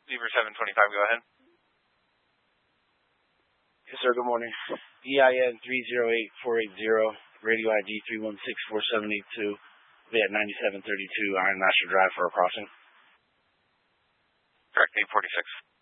Beaver 725, go ahead. Yes, sir, good morning. EIN 308480, radio ID 3164782. Be at 9732 Iron Master Drive for a crossing. Correct, 846.